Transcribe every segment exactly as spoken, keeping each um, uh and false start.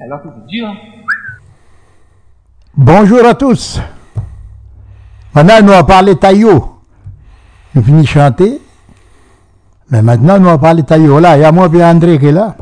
Alors c'est dur. Bonjour à tous. Maintenant, nous allons parler taillot. Nous finissons de chanter. Mais maintenant, nous allons parler taillot. Là, il y a moi et André qui est là.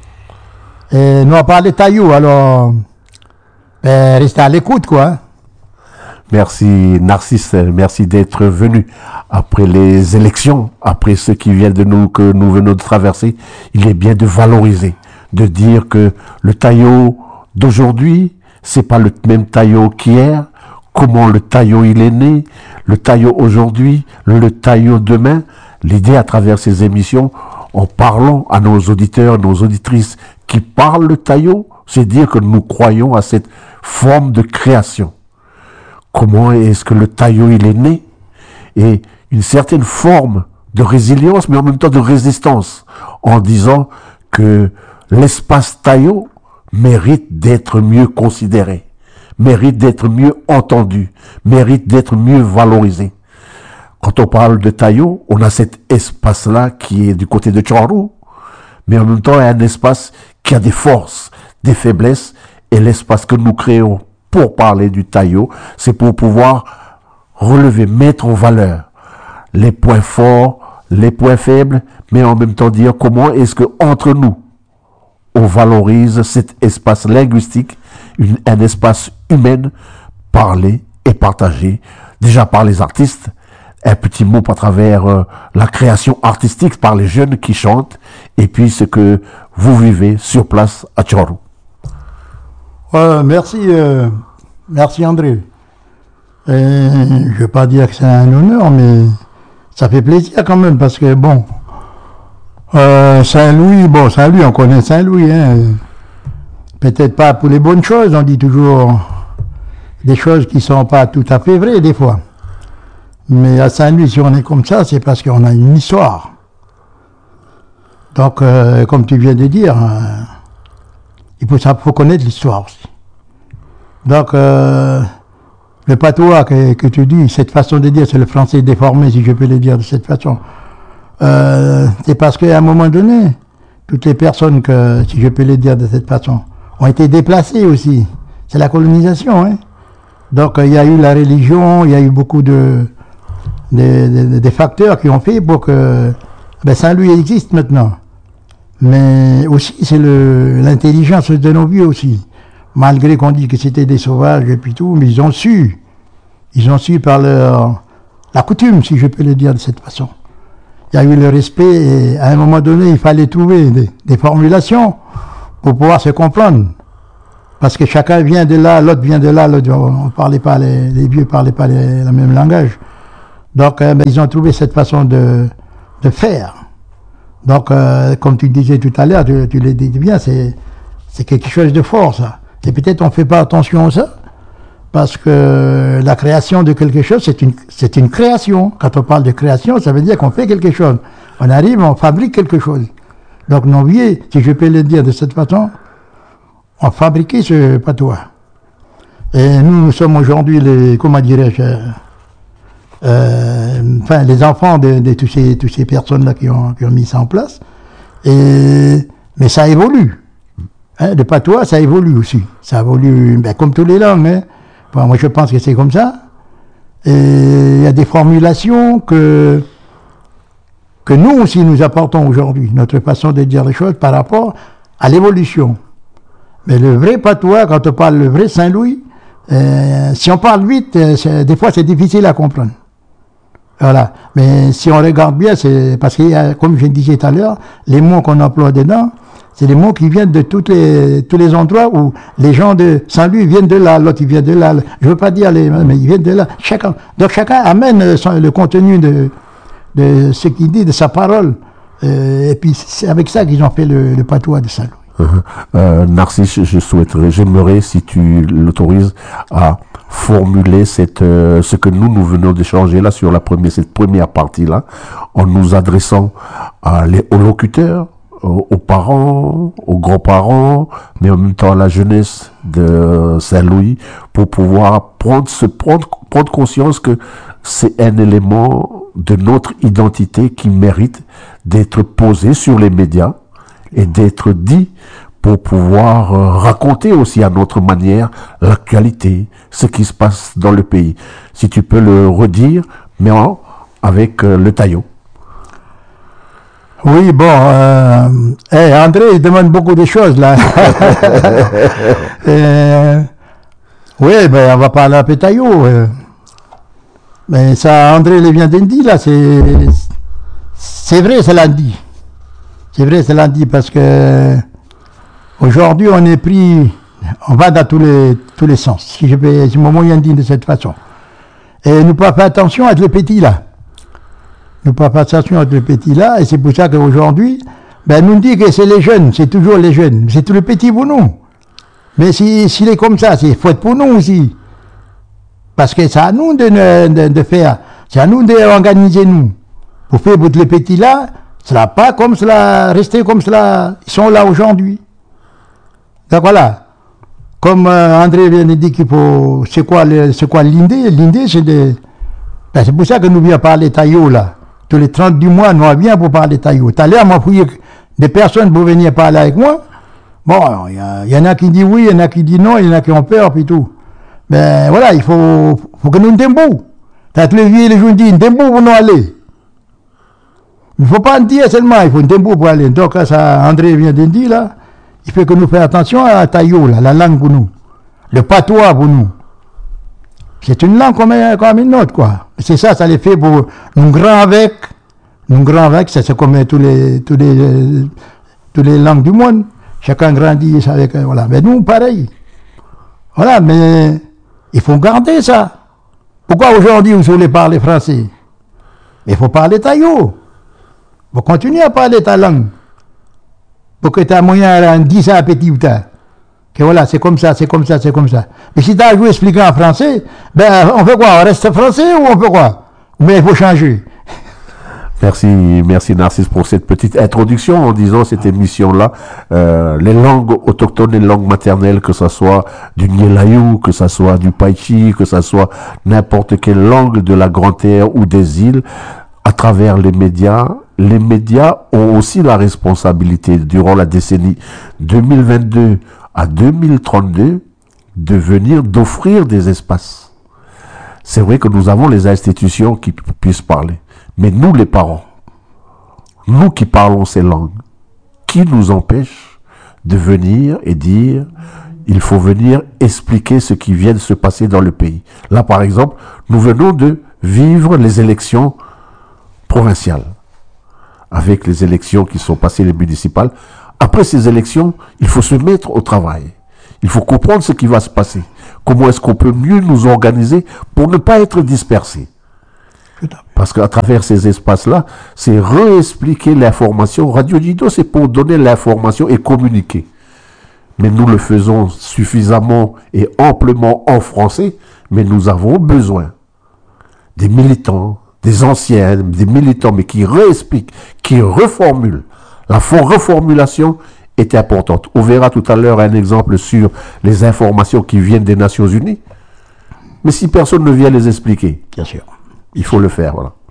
Et nous allons parler taillot. Alors, ben, restez à l'écoute, quoi. Merci Narcisse, merci d'être venu après les élections, après ce qui vient de nous, que nous venons de traverser. Il est bien de valoriser, de dire que le taillot d'aujourd'hui, c'est pas le même taillot qu'hier. Comment le taillot il est né, le taillot aujourd'hui, le taillot demain. L'idée à travers ces émissions, en parlant à nos auditeurs, nos auditrices qui parlent le taillot, c'est dire que nous croyons à cette forme de création. Comment est-ce que le taillot il est né? Et une certaine forme de résilience, mais en même temps de résistance, en disant que l'espace taillot mérite d'être mieux considéré, mérite d'être mieux entendu, mérite d'être mieux valorisé. Quand on parle de taillot, on a cet espace-là qui est du côté de Tchouarou, mais en même temps, il y a un espace qui a des forces, des faiblesses, et l'espace que nous créons pour parler du taillot, c'est pour pouvoir relever, mettre en valeur les points forts, les points faibles, mais en même temps dire comment est-ce que entre nous, on valorise cet espace linguistique, une, un espace humain, parlé et partagé, déjà par les artistes, un petit mot à travers euh, la création artistique par les jeunes qui chantent, et puis ce que vous vivez sur place à Tchouarou. Euh, merci, euh, merci André. Et je ne vais pas dire que c'est un honneur, mais ça fait plaisir quand même, parce que bon, euh, Saint-Louis, bon, Saint-Louis, on connaît Saint-Louis, hein. Peut-être pas pour les bonnes choses, on dit toujours des choses qui ne sont pas tout à fait vraies des fois. Mais à Saint-Louis, si on est comme ça, c'est parce qu'on a une histoire. Donc, euh, comme tu viens de dire, euh, il faut, ça, faut connaître l'histoire aussi. Donc, euh, le patois que, que tu dis, cette façon de dire, c'est le français déformé, si je peux le dire de cette façon. Euh, c'est parce qu'à un moment donné, toutes les personnes, que, si je peux le dire de cette façon, ont été déplacées aussi. C'est la colonisation, hein. Donc, il euh, y a eu la religion, il y a eu beaucoup de, de, de, de facteurs qui ont fait pour que ben, Saint-Louis existe maintenant. Mais aussi, c'est l'intelligence de nos vieux aussi. Malgré qu'on dit que c'était des sauvages et puis tout, mais ils ont su. Ils ont su par leur, la coutume, si je peux le dire de cette façon. Il y a eu le respect et à un moment donné, il fallait trouver des, des formulations pour pouvoir se comprendre. Parce que chacun vient de là, l'autre vient de là, l'autre, on parlait pas, les, les vieux parlaient pas les, le même langage. Donc, euh, ben, ils ont trouvé cette façon de, de faire. Donc, euh, comme tu disais tout à l'heure, tu, tu l'as dit bien, c'est quelque chose de fort, ça. Et peut-être on ne fait pas attention à ça, parce que la création de quelque chose, c'est une, c'est une création. Quand on parle de création, ça veut dire qu'on fait quelque chose. On arrive, on fabrique quelque chose. Donc, nos vieux, si je peux le dire de cette façon, ont fabriqué ce patois. Et nous, nous sommes aujourd'hui les, comment dirais-je, Euh, enfin, les enfants de, de toutes ces, toutes ces personnes-là qui ont, qui ont mis ça en place. Et, mais ça évolue. Hein, le patois, ça évolue aussi. Ça évolue, ben, comme toutes les langues. Hein. Bon, moi, je pense que c'est comme ça. Et il y a des formulations que, que nous aussi nous apportons aujourd'hui. Notre façon de dire les choses par rapport à l'évolution. Mais le vrai patois, quand on parle le vrai Saint-Louis, euh, si on parle vite, euh, des fois, c'est difficile à comprendre. Voilà. Mais si on regarde bien, c'est parce que, comme je disais tout à l'heure, les mots qu'on emploie dedans, c'est des mots qui viennent de toutes les, tous les endroits où les gens de Saint-Louis viennent de là, l'autre il vient de là. Je veux pas dire les, mais ils viennent de là. Chacun. Donc chacun amène son, le contenu de, de ce qu'il dit, de sa parole. Euh, et puis c'est avec ça qu'ils ont fait le, le patois de Saint-Louis. Euh, euh, Narcisse, je souhaiterais, j'aimerais, si tu l'autorises, à formuler cette, euh, ce que nous, nous venons d'échanger là sur la première, cette première partie-là, en nous adressant à les, aux locuteurs, aux, aux parents, aux grands-parents, mais en même temps à la jeunesse de Saint-Louis, pour pouvoir prendre, se prendre, prendre conscience que c'est un élément de notre identité qui mérite d'être posé sur les médias et d'être dit pour pouvoir euh, raconter aussi à notre manière l'actualité, ce qui se passe dans le pays. Si tu peux le redire, mais en, avec euh, le taillot. Oui, bon, euh, hey, André, il demande beaucoup de choses, là. euh, oui, ben, on va parler un peu taillot. Euh. Mais ça, André le vient de dire, là, c'est, c'est vrai, c'est lundi. C'est vrai, c'est lundi, parce que aujourd'hui, on est pris, on va dans tous les, tous les sens, si je peux, si mon moyen dit de cette façon. Et nous pas faire attention à les petits, là. Nous pas faire attention à les petits, là, et c'est pour ça qu'aujourd'hui, ben, nous dit que c'est les jeunes, c'est toujours les jeunes, c'est tous les petits pour nous. Mais si, s'il est comme ça, c'est faut être pour nous aussi. Parce que c'est à nous de, de, de faire, c'est à nous d'organiser nous. Pour faire pour les petits là, cela pas comme cela, rester comme cela, ils sont là aujourd'hui. Donc voilà. Comme euh, André vient de dire qu'il faut, c'est quoi, le, c'est quoi l'Indé? L'Indé, c'est des, ben, c'est pour ça que nous venons parler taillot là. Tous les trente du mois, nous viens pour parler taillot. Tout à l'heure, m'a fouillé des personnes pour venir parler avec moi. Bon, il y, y en a qui disent oui, il y en a qui disent non, il y en a qui ont peur, puis tout. Mais voilà, il faut, faut que nous nous débrouillons. T'as tous les vieux, les gens disent, débrouillons pour nous aller. Il ne faut pas en dire seulement, il faut nous débrouiller pour aller. Donc, ça, André vient de dire, là, il faut que nous fassions attention à la taillot, là, la langue pour nous. Le patois pour nous. C'est une langue comme, comme une autre, quoi. C'est ça, ça les fait pour nous grands avec. Nous grands avec, ça c'est comme tous les, tous les, tous les langues du monde. Chacun grandit avec, voilà. Mais nous, pareil. Voilà, mais il faut garder ça. Pourquoi aujourd'hui vous voulez parler français? Il faut parler taillot. Il faut continuer à parler ta langue. Pour que tu aies moyen de dire ça à petit ou tard. Que voilà, c'est comme ça, c'est comme ça, c'est comme ça. Mais si tu as joué expliquer en français, ben on fait quoi? On reste français ou on fait quoi? Mais il faut changer. Merci, merci Narcisse pour cette petite introduction en disant cette émission-là, euh, les langues autochtones, les langues maternelles, que ce soit du Nielayou, que ce soit du Paichi, que ce soit n'importe quelle langue de la Grande Terre ou des îles, à travers les médias. Les médias ont aussi la responsabilité, durant la décennie deux mille vingt-deux à deux mille trente-deux, de venir, d'offrir des espaces. C'est vrai que nous avons les institutions qui puissent parler. Mais nous, les parents, nous qui parlons ces langues, qui nous empêche de venir et dire, il faut venir expliquer ce qui vient de se passer dans le pays. Là, par exemple, nous venons de vivre les élections provinciales, avec les élections qui sont passées, les municipales. Après ces élections, il faut se mettre au travail. Il faut comprendre ce qui va se passer. Comment est-ce qu'on peut mieux nous organiser pour ne pas être dispersés. Parce qu'à travers ces espaces-là, c'est réexpliquer l'information. Radio Dido, c'est pour donner l'information et communiquer. Mais nous le faisons suffisamment et amplement en français, mais nous avons besoin des militants, des anciens, des militants, mais qui réexpliquent, qui reformulent. La reformulation est importante. On verra tout à l'heure un exemple sur les informations qui viennent des Nations Unies. Mais si personne ne vient les expliquer, bien sûr, il faut le faire, voilà.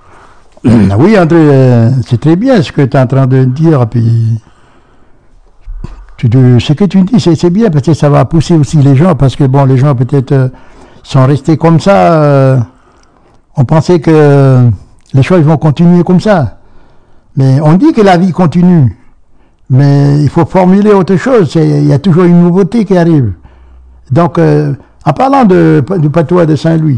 Oui, André, c'est très bien ce que tu es en train de dire. Puis, tu, tu, ce que tu dis, c'est, c'est bien, parce que ça va pousser aussi les gens, parce que bon, les gens peut-être euh, sont restés comme ça. Euh, on pensait que les choses vont continuer comme ça. Mais on dit que la vie continue. Mais il faut formuler autre chose. Il y a toujours une nouveauté qui arrive. Donc, euh, en parlant de, du patois de Saint-Louis,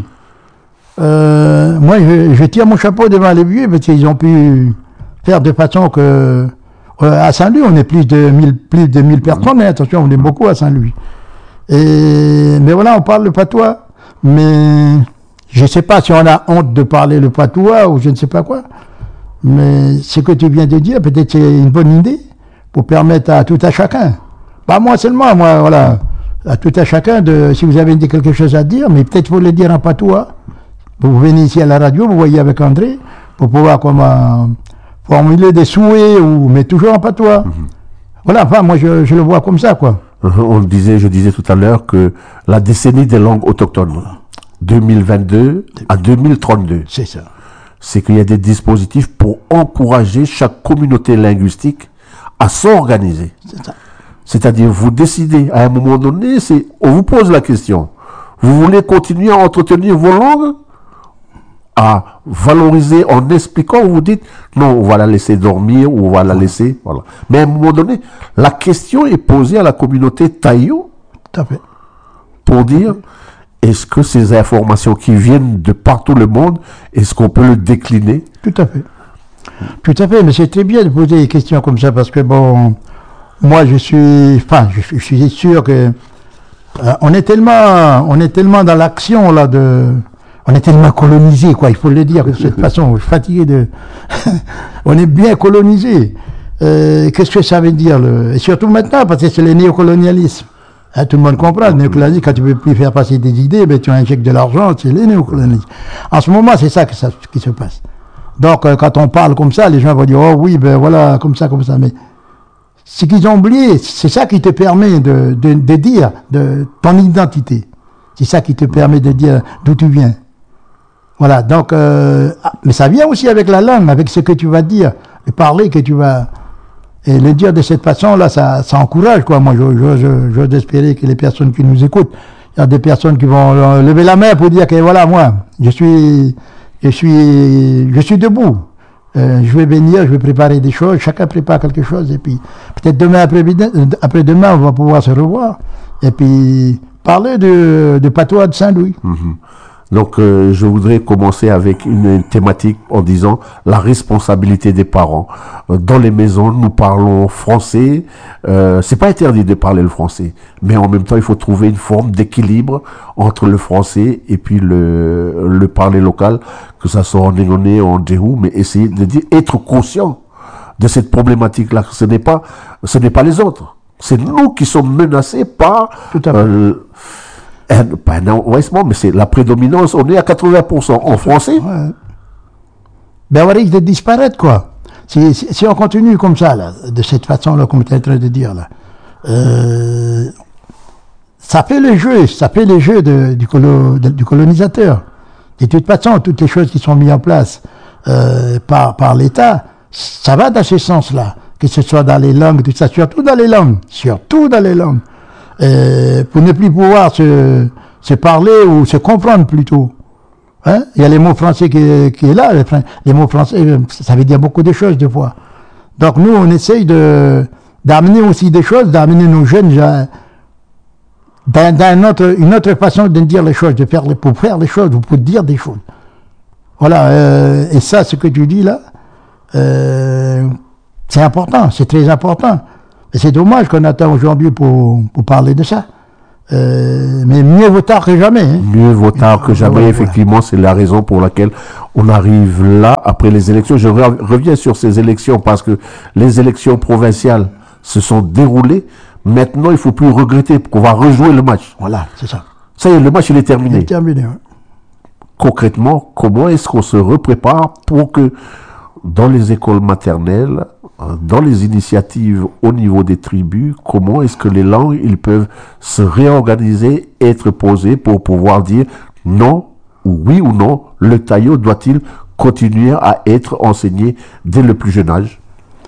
Euh, moi, je, je tire mon chapeau devant les vieux parce qu'ils ont pu faire de façon que euh, à Saint-Louis, on est plus de mille, plus de mille personnes. Mais attention, on est beaucoup à Saint-Louis. Et mais voilà, on parle le patois. Mais je ne sais pas si on a honte de parler le patois ou je ne sais pas quoi. Mais ce que tu viens de dire, peut-être c'est une bonne idée pour permettre à tout à chacun. Pas moi seulement, moi, voilà, à tout à chacun de, si vous avez dit quelque chose à dire, mais peut-être faut le dire en patois. Vous venez ici à la radio, vous voyez avec André, pour pouvoir comment formuler des souhaits, ou, mais toujours en patois. Mm-hmm. Voilà, enfin, moi je, je le vois comme ça, quoi. Uh-huh. On disait, je disais tout à l'heure que la décennie des langues autochtones, deux mille vingt-deux à deux mille trente-deux, c'est ça. C'est qu'il y a des dispositifs pour encourager chaque communauté linguistique à s'organiser. C'est ça. C'est-à-dire, vous décidez, à un moment donné, c'est, on vous pose la question. Vous voulez continuer à entretenir vos langues, à valoriser en expliquant, vous dites, non, on va la laisser dormir, ou on va la laisser, voilà. Mais à un moment donné, la question est posée à la communauté Taïo. Tout à fait. Pour dire, est-ce que ces informations qui viennent de partout le monde, est-ce qu'on peut le décliner? Tout à fait. Tout à fait, mais c'est très bien de poser des questions comme ça, parce que bon, moi je suis, enfin, je, je suis sûr que euh, on est tellement, on est tellement dans l'action là de, on est tellement colonisé, quoi, il faut le dire de cette façon, je suis fatigué de, on est bien colonisé. Euh, qu'est-ce que ça veut dire, le, et surtout maintenant, parce que c'est le néocolonialisme. Hein, tout le monde comprend, le néocolonialisme, quand tu ne peux plus faire passer des idées, ben, tu injectes de l'argent, c'est le néocolonialisme. En ce moment, c'est ça, que ça qui se passe. Donc, euh, quand on parle comme ça, les gens vont dire, oh oui, ben voilà, comme ça, comme ça. Mais ce qu'ils ont oublié, c'est ça qui te permet de, de, de dire de ton identité. C'est ça qui te permet de dire d'où tu viens. Voilà, donc, euh, mais ça vient aussi avec la langue, avec ce que tu vas dire, le parler que tu vas... Et le dire de cette façon-là, ça, ça encourage, quoi. Moi, j'ose espérer que les personnes qui nous écoutent, il y a des personnes qui vont euh, lever la main pour dire que voilà, moi, je suis, je suis, je suis debout. Euh, je vais venir, je vais préparer des choses, chacun prépare quelque chose, et puis peut-être demain, après, après demain, on va pouvoir se revoir, et puis parler de, de patois de Saint-Louis. Mm-hmm. Donc, euh, je voudrais commencer avec une, une thématique en disant la responsabilité des parents. Euh, dans les maisons, nous parlons français. Euh, c'est pas interdit de parler le français, mais en même temps, il faut trouver une forme d'équilibre entre le français et puis le, le parler local, que ça soit en Négoné, en Djehou, mais essayer de dire, être conscient de cette problématique-là. Ce n'est pas, ce n'est pas les autres. C'est nous qui sommes menacés par, Tout à fait. Euh, Un, pas un envahissement, mais c'est la prédominance. On est à quatre-vingts pour cent en français. Ouais. Ben, on risque de disparaître, quoi. Si, si, si on continue comme ça, là, de cette façon-là, comme tu es en train de dire, là, euh, ça fait le jeu, ça fait le jeu de, du, colo, de, du colonisateur. De toute façon, toutes les choses qui sont mises en place euh, par, par l'État, ça va dans ce sens-là. Que ce soit dans les langues, tout ça, surtout dans les langues. Surtout dans les langues. Euh, pour ne plus pouvoir se, se parler ou se comprendre plutôt. Hein? Il y a les mots français qui, qui est là. Les, les mots français, ça veut dire beaucoup de choses des fois. Donc nous, on essaye de d'amener aussi des choses, d'amener nos jeunes dans, dans autre, une autre façon de dire les choses, de faire les, pour faire les choses ou pour dire des choses. Voilà. Euh, et ça, ce que tu dis là, euh, c'est important, c'est très important. Et c'est dommage qu'on attend aujourd'hui pour, pour parler de ça. Euh, mais mieux vaut tard que jamais. Hein. Mieux vaut tard que jamais, voilà. Effectivement, c'est la raison pour laquelle on arrive là, après les élections. Je re- reviens sur ces élections parce que les élections provinciales se sont déroulées. Maintenant, il ne faut plus regretter qu'on va rejouer le match. Voilà, c'est ça. Ça y est, le match, il est terminé. Il est terminé, oui. Concrètement, comment est-ce qu'on se reprépare pour que dans les écoles maternelles, dans les initiatives au niveau des tribus, comment est-ce que les langues, ils peuvent se réorganiser, être posées pour pouvoir dire non, ou oui ou non, le taillot doit-il continuer à être enseigné dès le plus jeune âge?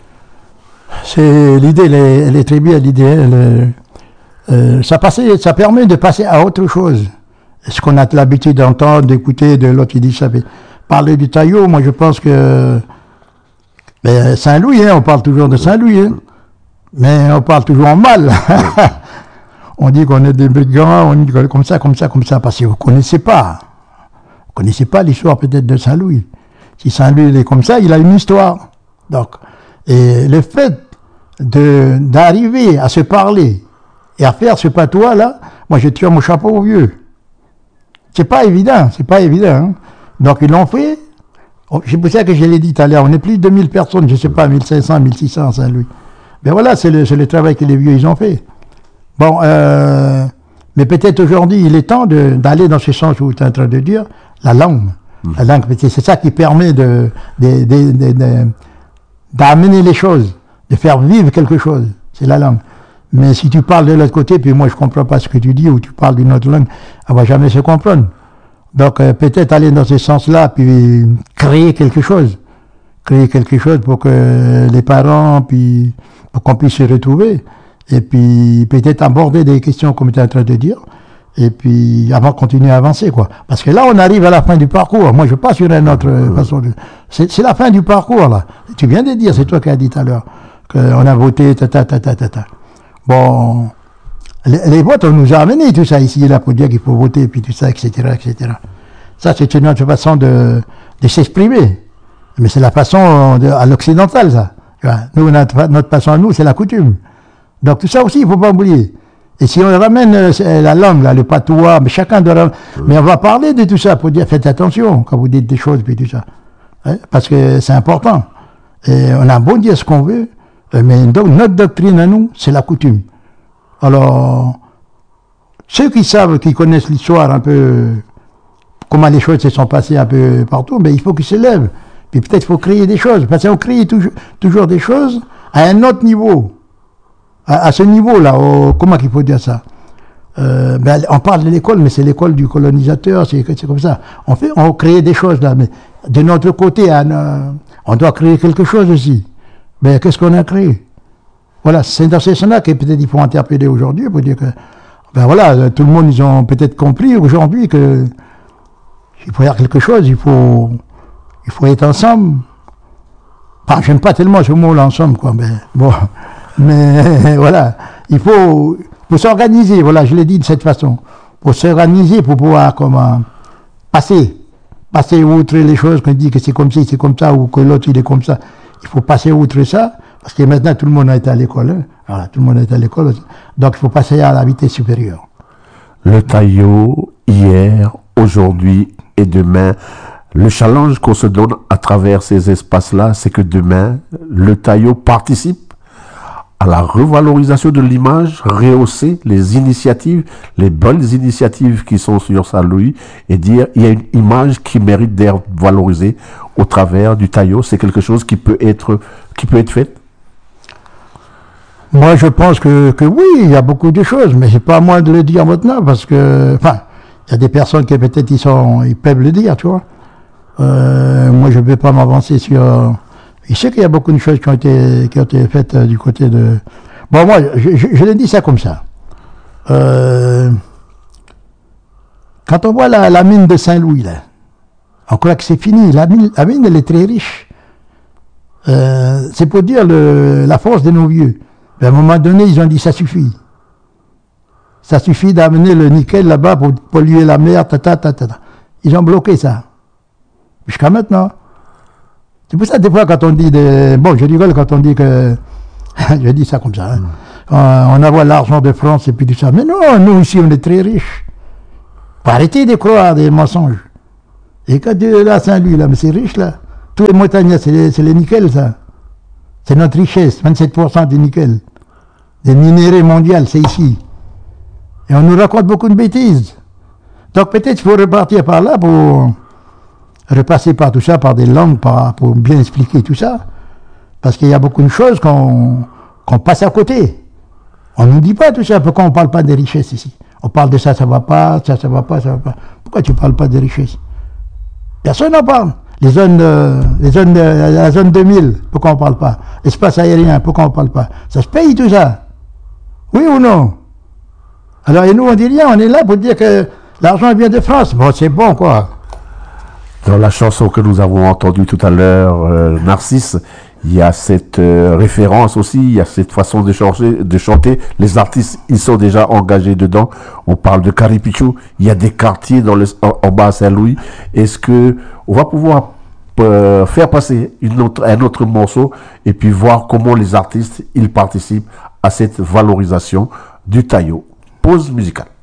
C'est l'idée, elle est, elle est très bien, l'idée. Elle, euh, ça, passait, ça permet de passer à autre chose. Ce qu'on a l'habitude d'entendre, d'écouter de l'autre qui dit ça. Parler du taillot, moi je pense que mais Saint-Louis, hein, on parle toujours de Saint-Louis, hein, mais on parle toujours en mal. On dit qu'on est des brigands, on dit comme ça, comme ça, comme ça, parce que vous ne connaissez pas. Vous ne connaissez pas l'histoire peut-être de Saint-Louis. Si Saint-Louis il est comme ça, il a une histoire. Donc, et le fait de, d'arriver à se parler et à faire ce patois-là, moi je tire mon chapeau au vieux. C'est pas évident, c'est pas évident. Hein. Donc ils l'ont fait. C'est pour ça que je l'ai dit tout à l'heure, on est plus de mille personnes, je ne sais pas, mille cinq cents, mille six cents à Saint-Louis. Mais voilà, c'est le, c'est le travail que les vieux ils ont fait. Bon, euh, mais peut-être aujourd'hui, il est temps de, d'aller dans ce sens où tu es en train de dire, la langue. Mmh. La langue, c'est ça qui permet de, de, de, de, de, d'amener les choses, de faire vivre quelque chose. C'est la langue. Mais si tu parles de l'autre côté, puis moi je ne comprends pas ce que tu dis, ou tu parles d'une autre langue, on ne va jamais se comprendre. Donc euh, peut-être aller dans ce sens-là, puis créer quelque chose. Créer quelque chose pour que les parents, puis pour qu'on puisse se retrouver. et puis peut-être aborder des questions comme tu es en train de dire, et puis avant de continuer à avancer, quoi. Parce que là, on arrive à la fin du parcours. Moi, je passe sur une autre mmh. façon de... C'est, c'est la fin du parcours, là. Tu viens de dire, c'est toi qui as dit tout à l'heure, qu'on a voté, ta, ta, ta, ta, ta, ta. Bon, les, les votes, on nous a amené tout ça ici et là pour dire qu'il faut voter, puis tout ça, et cetera, et cetera. Ça, c'est une autre façon de, de s'exprimer. Mais c'est la façon de, à l'occidental, ça. Nous, notre, notre façon à nous, c'est la coutume. Donc tout ça aussi, il ne faut pas oublier. Et si on ramène euh, la langue, là, le patois, mais chacun doit... Oui. Mais on va parler de tout ça pour dire, faites attention quand vous dites des choses, puis tout ça. Hein, parce que c'est important. Et on a beau dire ce qu'on veut, mais donc notre doctrine à nous, c'est la coutume. Alors, ceux qui savent, qui connaissent l'histoire un peu, comment les choses se sont passées un peu partout, mais il faut qu'ils se lèvent. Puis peut-être il faut créer des choses. Parce qu'on crée toujours, toujours des choses à un autre niveau. À, à ce niveau-là, au, comment il faut dire ça euh, ben, on parle de l'école, mais c'est l'école du colonisateur, c'est, c'est comme ça. On fait, on crée des choses là, mais de notre côté, on, on doit créer quelque chose aussi. Mais qu'est-ce qu'on a créé? Voilà, c'est dans ce sens-là que peut-être il faut interpeller aujourd'hui pour dire que, ben voilà, tout le monde, ils ont peut-être compris aujourd'hui que il faut faire quelque chose, il faut, il faut être ensemble. Enfin, j'aime pas tellement ce mot-là, ensemble, quoi, mais bon. Mais voilà, il faut, faut s'organiser, voilà, je l'ai dit de cette façon. Pour s'organiser, pour pouvoir comment, passer, passer outre les choses qu'on dit que c'est comme ci, c'est comme ça, ou que l'autre il est comme ça. Il faut passer outre ça, parce que maintenant tout le monde a été à l'école. Hein. Voilà, tout le monde est à l'école. Donc il faut passer à la vitesse supérieure. Le Taillot, hier, aujourd'hui et demain, le challenge qu'on se donne à travers ces espaces-là, c'est que demain, le Taillot participe à la revalorisation de l'image, rehausser les initiatives, les bonnes initiatives qui sont sur Saint-Louis et dire il y a une image qui mérite d'être valorisée au travers du Taillot. C'est quelque chose qui peut être, qui peut être fait. Moi, je pense que, que oui, il y a beaucoup de choses, mais c'est pas à moi de le dire maintenant parce que, enfin, il y a des personnes qui peut-être ils sont, ils peuvent le dire, tu vois. Euh, moi, je ne vais pas m'avancer sur. Je sais qu'il y a beaucoup de choses qui ont été, qui ont été faites euh, du côté de... Bon, moi, je, je, je le dis ça comme ça. Euh, quand on voit la, la mine de Saint-Louis, là, on croit que c'est fini. La mine, la mine, elle est très riche. Euh, c'est pour dire le, la force de nos vieux. Mais à un moment donné, ils ont dit, ça suffit. Ça suffit d'amener le nickel là-bas pour polluer la mer, ta, ta, ta, ta, ta. Ils ont bloqué ça. Jusqu'à maintenant. C'est pour ça, des fois, quand on dit des... Bon, je rigole quand on dit que... je dis ça comme ça. Hein. Mm. On, on envoie l'argent de France et puis tout ça. Mais non, nous, ici, on est très riches. Faut arrêter de croire des mensonges. Et quand Dieu est là, Saint-Louis, là, mais c'est riche, là. Tous les montagnards, c'est les, c'est les nickel, ça. C'est notre richesse, vingt-sept pour cent du nickel. Des minéraux mondiaux, c'est ici. Et on nous raconte beaucoup de bêtises. Donc peut-être qu'il faut repartir par là pour... repasser par tout ça, par des langues, par, pour bien expliquer tout ça. Parce qu'il y a beaucoup de choses qu'on qu'on passe à côté. On ne nous dit pas tout ça. Pourquoi on ne parle pas des richesses ici? On parle de ça, ça ne va pas, ça, ça ne va pas, ça ne va pas. Pourquoi tu ne parles pas des richesses? Personne n'en parle. Les zones, euh, les zones de, la zone deux mille, pourquoi on ne parle pas? L'espace aérien, pourquoi on ne parle pas? Ça se paye tout ça. Oui ou non? Alors, et nous, on dit rien, on est là pour dire que l'argent vient de France. Bon, c'est bon, quoi. Dans la chanson que nous avons entendue tout à l'heure, euh, Narcisse, il y a cette euh, référence aussi, il y a cette façon de chanter, de chanter. Les artistes, ils sont déjà engagés dedans. On parle de Caripichou, il y a des quartiers dans le, en, en bas à Saint-Louis. Est-ce que on va pouvoir euh, faire passer une autre, un autre morceau et puis voir comment les artistes, ils participent à cette valorisation du Taillot? Pause musicale.